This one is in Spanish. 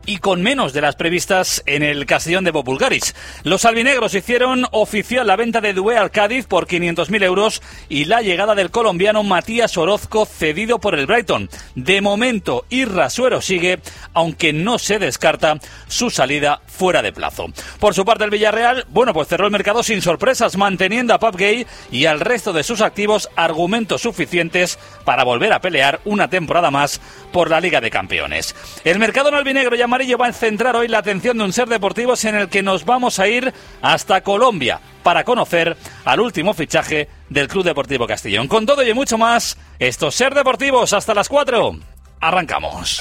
y con menos de las previstas en el Castellón de Populgaris. Los albinegros hicieron oficial la venta de Doué al Cádiz por 500.000 euros y la llegada del colombiano Matías Orozco cedido por el Brighton. De momento, Irrasuero sigue, aunque no se descarta su salida fuera de plazo. Por su parte, el Villarreal, pues cerró el mercado sin sorpresas, manteniendo a Pape Gueye y al resto de sus activos argumentos suficientes para volver a pelear una temporada más por la Liga de Campeones. El mercado en albinegro y amarillo va a centrar hoy la atención de un Ser Deportivos en el que nos vamos a ir hasta Colombia para conocer al último fichaje del Club Deportivo Castellón. Con todo y mucho más, esto es Ser Deportivos hasta las 4. Arrancamos.